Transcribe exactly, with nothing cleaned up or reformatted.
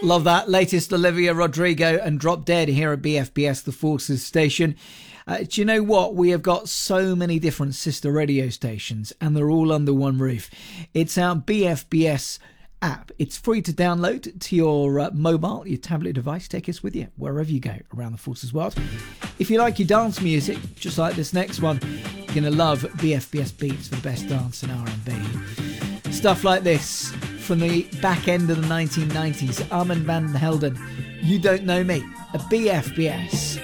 Love that. Latest Olivia Rodrigo and Drop Dead here at B F B S, the Forces station. Uh, do you know what? We have got so many different sister radio stations and they're all under one roof. It's our B F B S app. It's free to download to your uh, mobile, your tablet device. Take us with you wherever you go around the Forces world. If you like your dance music, just like this next one, you're going to love B F B S Beats for the best dance and R and B. Stuff like this from the back end of the nineteen nineties. Armand van Helden, You Don't Know Me, a B F B S